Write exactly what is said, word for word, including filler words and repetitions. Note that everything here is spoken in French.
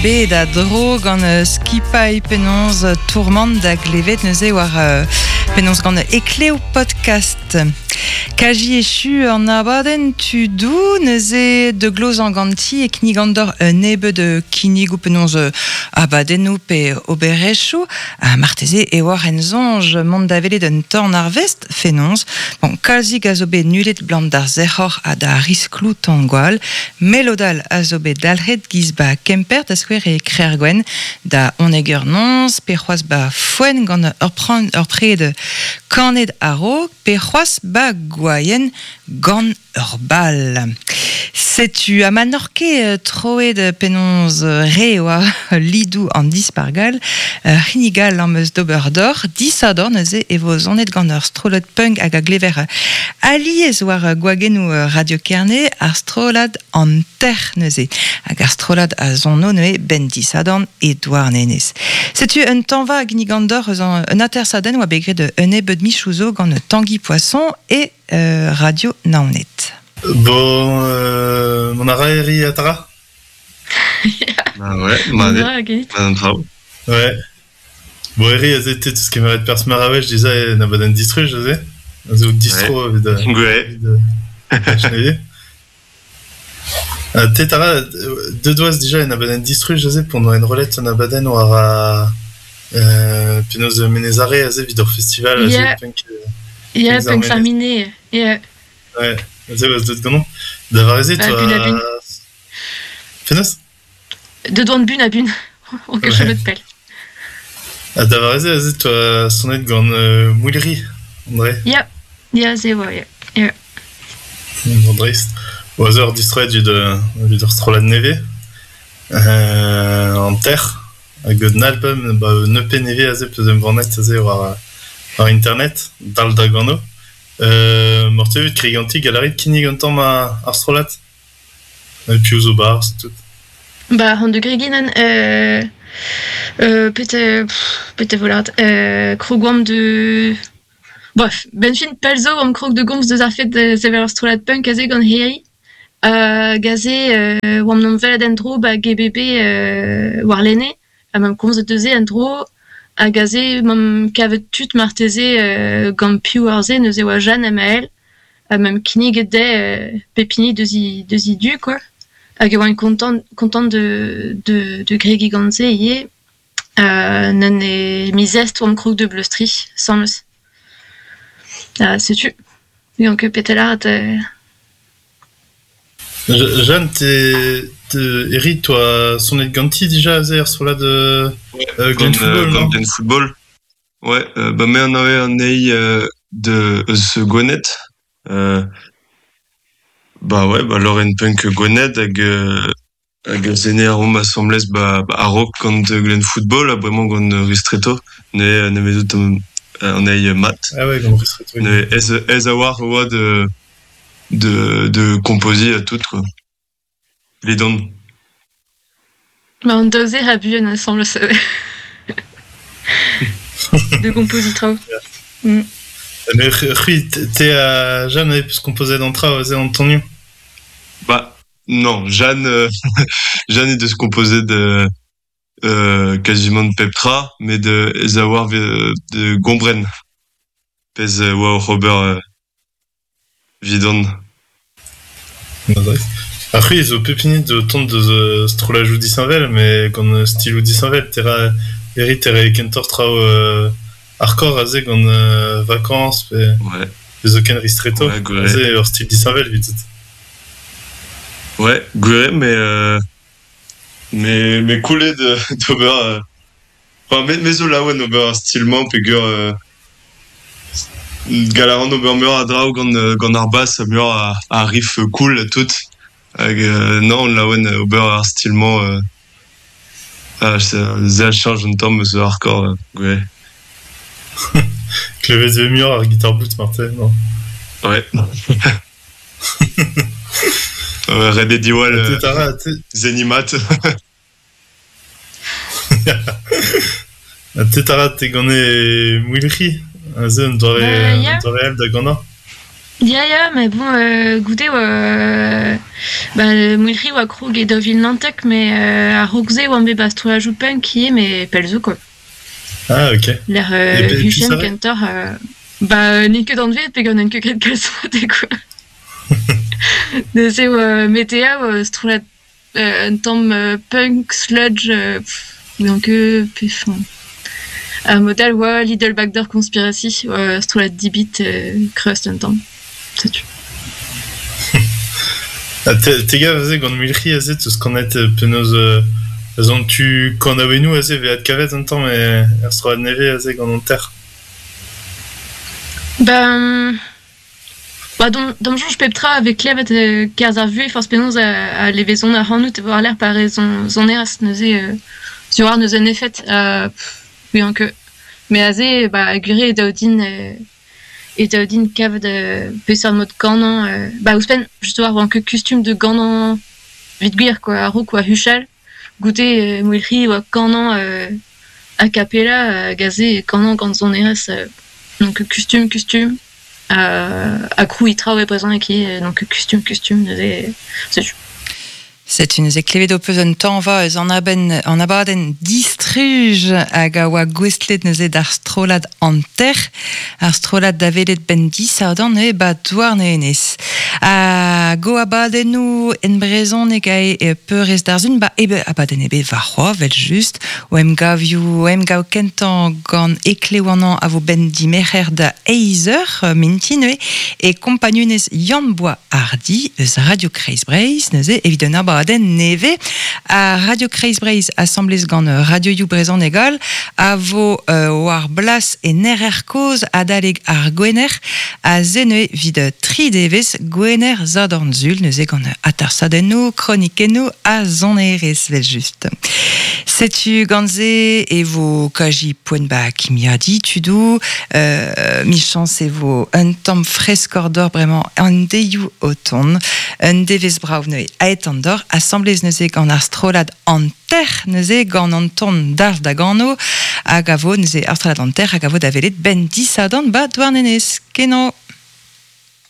bet da dro gant uh, skipai penons uh, tourment da glevet neuze war uh, penons gant ekleo podcast. Kaji echu an abaden tu dou neuze de gloz an ganti e knigandor uh, nebe de kinig ou penons uh, abadenou pe oberechou a uh, marteze e war en zonj mont da vele d'un torn ar vest fenons. Bon, kalzi gazobe nulet blant d'ar zerhor a da risklou tangwal, melodal a zobe dalret giz ba kempert a skwer e krer gwen da oneger nons, pe c'hoaz ba foen gant ur pran ur pred kanet aro, pe c'hoaz ba gwaien gant ur bal. Setu a manorke troet penons re oa lidou an dispargal, rinigal an meus d'ober d'or, disador neuze e vo zonet gant ur strolot punk hag a glever aliez war gwagenou radio kerne ar strolad an ter neuze, hag ar strolad a zono neue ben disadorn Edouard Nenez. Setu un tanva gnigandor eus un atersaden oa begret de un ebet michouzo gant Tanguy Poisson et euh, radio naonet. Bon, euh, mon arraeri à Tara. Ah ouais, m'en trao. Ouais. Bon, eri, a zete tout ce qui m'arrête pers maravej, déjà, n'a pas d'un distru, je sais. Az out distro, vid. Ouais. Vid. Te Tara, deux doigts déjà, n'a pas d'un distru, je sais, pendant une roulette, n'a pas d'un ou à euh, Pinoz Menezare, a zé, vidor festival, yeah. Punk. Yeah, punk faminé. Yeah. Ouais. C'est quoi, c'est comment d'avoir essayé toi bune Fénos de doigt de bune à bune on cache le pelle ah d'avoir essayé toi sonnet gant mouillerie André yeah yeah c'est vrai yeah André au hasard distrait du de du strolad neve euh, en terre avec un album bah ne pe neve azé plus de vornet azé war par internet dans le dagano. Euh, Mortevet kriganti galerie kinig un temps ma astrolat et puis aux bar c'est tout bah han de griginen euh euh peut-être peut-être volat euh krogwam de bref benfin pelzo am krog de goms de zafet de sever astrolat punk azé gant hei euh gazé euh wam non velad endro ba G B B euh war lene a mam komz de deuze endro a gaze mam kavet tut marteze euh, gant piou arze neuze oa Jeanne M A L a mam kinig de euh, pepini de zi de zi du quoi hag e oan content content de de de gregi gantze ie euh, nan e mizest oam krog de bleustri samles ah c'est tu donc petelar te Jeanne t'es Eri, toi, sonnet ganti déjà, Azer, sur là de euh, Glen Football, non Glen Football. Ouais, euh, bah, mais on avait un œil euh, de euh, ce Gonet. Euh, bah ouais, bah, Lauren Punk Gonet, avec avec Zéné Aroma Sembles, bah, à rock contre Glen Football, vraiment, contre Ristretto. Ne, ne, mais tout, on œil mat. Ah ouais, contre Ristretto. Ne, est-ce, est-ce avoir, ouais, de, de, de composer à tout, quoi. Les dons. Mais on dosait à bu, on semble ça. De compositeur. Mm. Mais oui, t'es à Jeanne avait pu composer d'entra, c'est Antonio. Bah non, Jeanne, euh, Jeanne est de se composer de euh, quasiment de Peptra, mais de Ezawar de, de Gombren. Pèse wow Robert euh, Vidon. Après, ils ont pépini de ton de strolajou d'Issainvel, mais quand style d'Issainvel, t'es Eri, t'es Kentor trao hardcore, azé, quand vacances, mais les aucun ristretto, azé, leur style d'Issainvel, vite. Ouais, guré, mais euh, mais mais coulé de d'ober, euh, enfin, mais mais là ouais, d'ober stylement, pégur, euh, galaran d'ober mur à drao, quand quand arbas mur à à riff cool tout. Euh, non, là, ouais, Uber stylement. Euh, ah, c'est un change un temps, monsieur hardcore, ouais. Clevet de mur à guitare boot, Martin, non? Ouais. euh, Red Eddie Wall, euh, Zenimat. Tetara, t'es gagné Mouillerie, un zone de réel de gana. Ya, ya, mais bon, euh, goûter, euh, bah, Mouilri ou à Krog et Deauville Nantek, mais euh, à Roxé ou en Bébastro à Joupin qui est, mais Pelzo, quoi. Ah, ok. L'air Et euh, puis- puis Huchen, ça va Kentor, euh, bah, ni que dans le vide, puis qu'on a une que de calçote, quoi. De c'est, euh, Météa, euh, Stroulat, euh, un temps euh, punk, sludge, euh, pff, donc, euh, puis, enfin, un modèle, ouais, Little Backdoor Conspiracy, ouais, Stroulat dix bits, euh, Crust, un temps. C'est tu. Ah, te- Tega, vas-y, gant mulri, vas-y, tout ce qu'on est penaos, euh, zon tu, qu'on avait nous, vas-y, veat kavet un temps, mais, erstro ad neve, vas-y, gant an terre. Ben, bah, dans, dans le jour, je peux tra avec Clevet, euh, qu'à vu, et force pénose à, à les vaisons à Hanout, voir l'air par raison, zon eras, neuze, euh, sur neuze en effet, euh, oui, en que. Mais azé, bah, Aguré et Daudin, euh, et Daudin, cave de, pesseur de mode gandant, euh, bah, Ouspen, juste voir, en que costume de gandant, vite guir, quoi, à Rouk ou à Huchal, goûter, euh, Mouilri ou à gandant, euh, a cappella, euh, gazé, gandant, gand zon eras, euh, donc, costume, costume. Euh, à Krou Itra ouais présent qui est donc costume costume c'est c'est C'est une éclève d'opposen temps va en aben en abaden distruge a gawa gwestlet neuze d'ar strolad an ter ar strolad d'avelet ben disardan e ba douar nenes a go abadenou en brezon e gae e peurez d'arzun ba ebe abaden ebe va roi vel just ou em gaviou ou em gav kentan gant ekleuanan a vo ben dimerer da eizer mintine e compagnonez Yann Bois Hardy eus Radio Kreisbreis neuze evidena baden neve a Radio Kreisbreis assemblez gant Radio You brezon egal a vo euh, war blas e nerer koz adaleg ar gwener a zene vid tri devez gwener zadornzul neuze gant atarsadenno kronikenno a zonerez vel just. Setu ganze e vo kaji poen ba kimi a dit tudou euh, mi chance e vo un tamm freskordor vraiment un deiou auton un devez brav neuze a etandor assemblez neuze gant ar strolad an ter neuze gant an ton d'ar da gano hag a vo neuze ar strolad an ter hag a vo da velet ben disadan ba douar nenez keno.